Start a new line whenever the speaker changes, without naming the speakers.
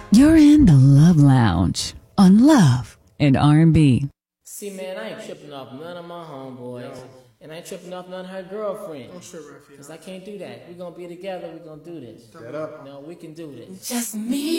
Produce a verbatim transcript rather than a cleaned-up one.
You're in the Love Lounge on Love and R and B.
See, man, I ain't tripping off none of my homeboys. And I ain't tripping off none of her girlfriends.
Don't trip, Raphael.
Because I can't do that. We're going to be together. We're going to do this.
Shut up.
No, we can do this.
Just me